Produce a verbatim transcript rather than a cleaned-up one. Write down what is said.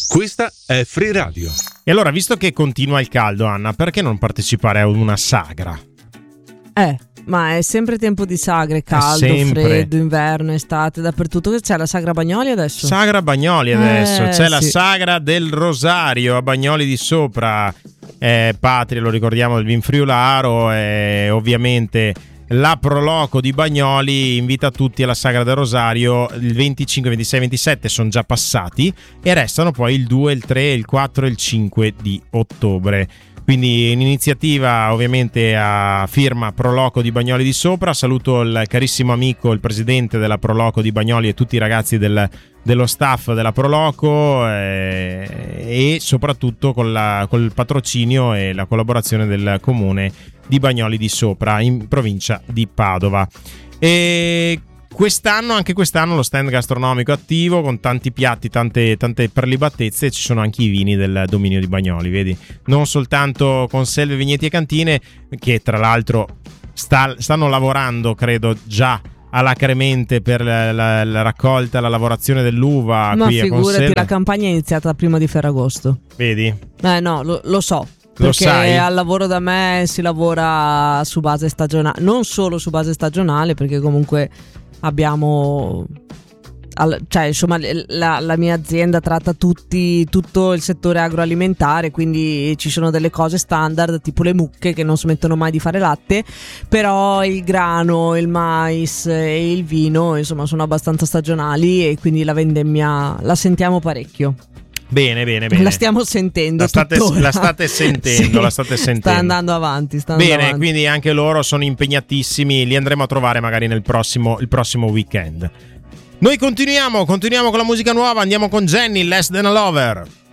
Questa è Free Radio. E allora, visto che continua il caldo, Anna, perché non partecipare a una sagra? Eh, ma è sempre tempo di sagre, caldo, freddo, inverno, estate, dappertutto. C'è la sagra Bagnoli adesso? Sagra Bagnoli adesso, eh, c'è sì. la sagra del Rosario a Bagnoli di Sopra, eh, patria, lo ricordiamo, del Vinfriularo, e ovviamente la Proloco di Bagnoli invita tutti alla Sagra del Rosario. Il venticinque, ventisei, ventisette sono già passati e restano poi il due, il tre, il quattro e il cinque di ottobre. Quindi un'iniziativa ovviamente a firma Proloco di Bagnoli di Sopra. Saluto il carissimo amico, il presidente della Proloco di Bagnoli e tutti i ragazzi del, dello staff della Proloco, eh, e soprattutto con la, col patrocinio e la collaborazione del comune di Bagnoli di Sopra in provincia di Padova. E quest'anno, anche quest'anno, lo stand gastronomico attivo con tanti piatti, tante, tante prelibatezze. Ci sono anche i vini del dominio di Bagnoli, vedi? Non soltanto conserve, vigneti e cantine, che tra l'altro sta, stanno lavorando, credo, già alacremente per la, la, la raccolta, la lavorazione dell'uva. Ma qui figurati, la campagna è iniziata prima di Ferragosto. Vedi? Eh no, lo, lo so. Lo Perché sai? al lavoro da me si lavora su base stagionale, non solo su base stagionale, perché comunque abbiamo, al, cioè insomma la, la mia azienda tratta tutti, tutto il settore agroalimentare, quindi ci sono delle cose standard tipo le mucche che non smettono mai di fare latte, però il grano, il mais e il vino insomma sono abbastanza stagionali e quindi la vendemmia la sentiamo parecchio. Bene, bene, bene. La stiamo sentendo. La state, tuttora. la state sentendo, Sì, la state sentendo. Sta andando avanti. Sta andando Bene, avanti. quindi anche loro sono impegnatissimi. Li andremo a trovare magari nel prossimo, il prossimo weekend. Noi continuiamo, continuiamo con la musica nuova. Andiamo con Jenny, Less Than a Lover.